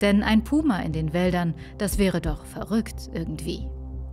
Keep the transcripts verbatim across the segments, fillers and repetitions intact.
Denn ein Puma in den Wäldern, das wäre doch verrückt irgendwie.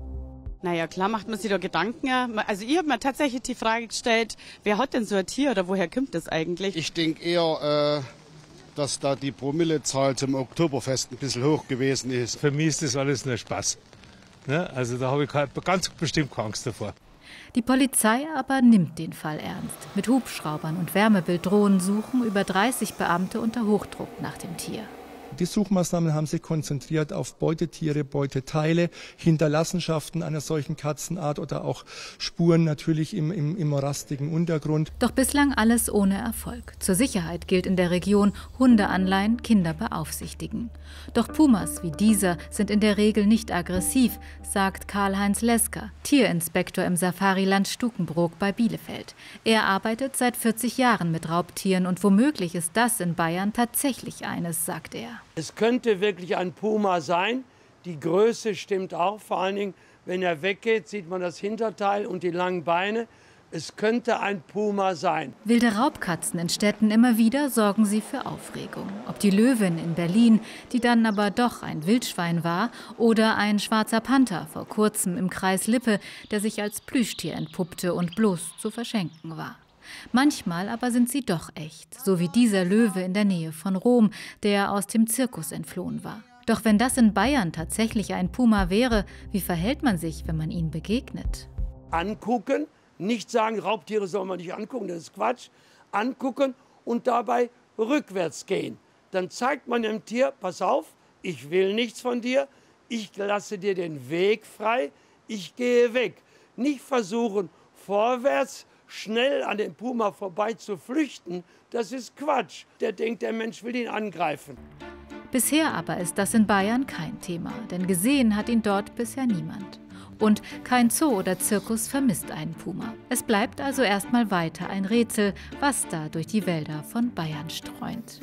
Naja, klar macht man sich da Gedanken. Also ich habe mir tatsächlich die Frage gestellt, wer hat denn so ein Tier oder woher kommt das eigentlich? Ich denke eher, äh, dass da die Promillezahl zum Oktoberfest ein bisschen hoch gewesen ist. Für mich ist das alles nur Spaß. Ne? Also da habe ich ganz bestimmt keine Angst davor. Die Polizei aber nimmt den Fall ernst. Mit Hubschraubern und Wärmebilddrohnen suchen über dreißig Beamte unter Hochdruck nach dem Tier. Die Suchmaßnahmen haben sich konzentriert auf Beutetiere, Beuteteile, Hinterlassenschaften einer solchen Katzenart oder auch Spuren natürlich im, im, im morastigen Untergrund. Doch bislang alles ohne Erfolg. Zur Sicherheit gilt in der Region Hunde anleihen, Kinder beaufsichtigen. Doch Pumas wie dieser sind in der Regel nicht aggressiv, sagt Karl-Heinz Lesker, Tierinspektor im Safariland Stukenbrook bei Bielefeld. Er arbeitet seit vierzig Jahren mit Raubtieren und womöglich ist das in Bayern tatsächlich eines, sagt er. Es könnte wirklich ein Puma sein. Die Größe stimmt auch. Vor allen Dingen, wenn er weggeht, sieht man das Hinterteil und die langen Beine. Es könnte ein Puma sein. Wilde Raubkatzen in Städten immer wieder sorgen sie für Aufregung. Ob die Löwin in Berlin, die dann aber doch ein Wildschwein war, oder ein schwarzer Panther vor kurzem im Kreis Lippe, der sich als Plüschtier entpuppte und bloß zu verschenken war. Manchmal aber sind sie doch echt, so wie dieser Löwe in der Nähe von Rom, der aus dem Zirkus entflohen war. Doch wenn das in Bayern tatsächlich ein Puma wäre, wie verhält man sich, wenn man ihm begegnet? Angucken, nicht sagen, Raubtiere soll man nicht angucken, das ist Quatsch. Angucken und dabei rückwärts gehen. Dann zeigt man dem Tier, pass auf, ich will nichts von dir, ich lasse dir den Weg frei, ich gehe weg. Nicht versuchen, vorwärts schnell an dem Puma vorbei zu flüchten, das ist Quatsch. Der denkt, der Mensch will ihn angreifen. Bisher aber ist das in Bayern kein Thema, denn gesehen hat ihn dort bisher niemand. Und kein Zoo oder Zirkus vermisst einen Puma. Es bleibt also erstmal weiter ein Rätsel, was da durch die Wälder von Bayern streunt.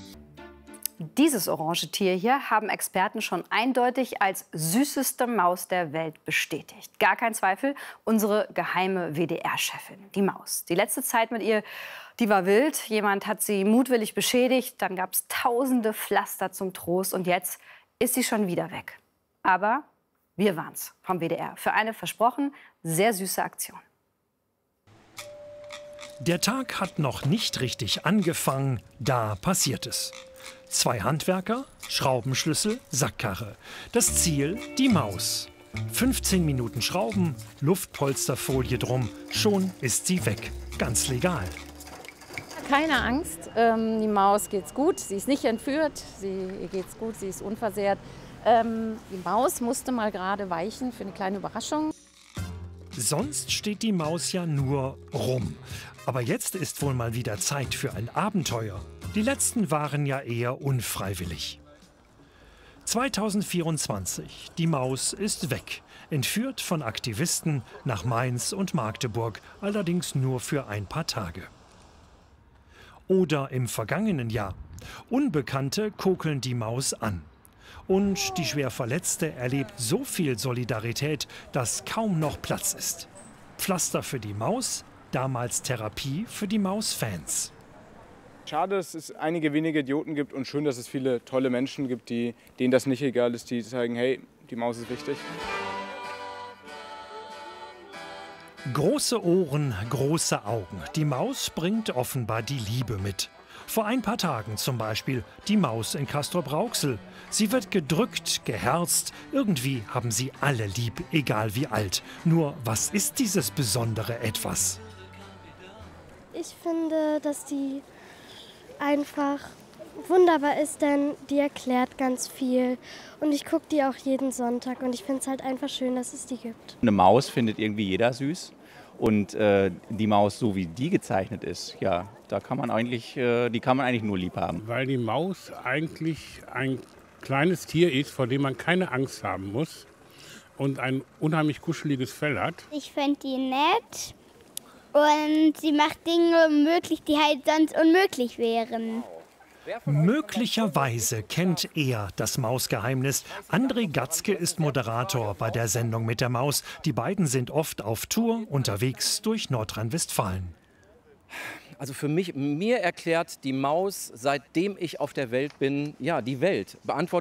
Dieses orange Tier hier haben Experten schon eindeutig als süßeste Maus der Welt bestätigt. Gar kein Zweifel, unsere geheime W D R-Chefin, die Maus. Die letzte Zeit mit ihr, die war wild. Jemand hat sie mutwillig beschädigt, dann gab es tausende Pflaster zum Trost und jetzt ist sie schon wieder weg. Aber wir waren's vom W D R für eine versprochen sehr süße Aktion. Der Tag hat noch nicht richtig angefangen, da passiert es. Zwei Handwerker, Schraubenschlüssel, Sackkarre. Das Ziel, die Maus. fünfzehn Minuten Schrauben, Luftpolsterfolie drum, schon ist sie weg. Ganz legal. Keine Angst, ähm, die Maus geht's gut, sie ist nicht entführt, sie, ihr geht's gut, sie ist unversehrt. Ähm, die Maus musste mal gerade weichen für eine kleine Überraschung. Sonst steht die Maus ja nur rum. Aber jetzt ist wohl mal wieder Zeit für ein Abenteuer. Die letzten waren ja eher unfreiwillig. zweitausendvierundzwanzig. Die Maus ist weg. Entführt von Aktivisten nach Mainz und Magdeburg, allerdings nur für ein paar Tage. Oder im vergangenen Jahr. Unbekannte kokeln die Maus an. Und die schwer Verletzte erlebt so viel Solidarität, dass kaum noch Platz ist. Pflaster für die Maus, damals Therapie für die Mausfans. Schade, dass es einige wenige Idioten gibt und schön, dass es viele tolle Menschen gibt, die, denen das nicht egal ist, die sagen, hey, die Maus ist wichtig. Große Ohren, große Augen. Die Maus bringt offenbar die Liebe mit. Vor ein paar Tagen zum Beispiel die Maus in Castrop-Rauxel. Sie wird gedrückt, geherzt. Irgendwie haben sie alle lieb, egal wie alt. Nur, was ist dieses besondere Etwas? Ich finde, dass die einfach wunderbar ist, denn die erklärt ganz viel. Und ich gucke die auch jeden Sonntag und ich finde es halt einfach schön, dass es die gibt. Eine Maus findet irgendwie jeder süß. Und äh, die Maus, so wie die gezeichnet ist, ja, da kann man eigentlich, äh, die kann man eigentlich nur lieb haben. Weil die Maus eigentlich ein kleines Tier ist, vor dem man keine Angst haben muss und ein unheimlich kuscheliges Fell hat. Ich finde die nett und sie macht Dinge möglich, die halt sonst unmöglich wären. Möglicherweise kennt er das Mausgeheimnis. André Gatzke ist Moderator bei der Sendung mit der Maus. Die beiden sind oft auf Tour unterwegs durch Nordrhein-Westfalen. Also für mich, mir erklärt die Maus, seitdem ich auf der Welt bin, ja, die Welt. Beantwortet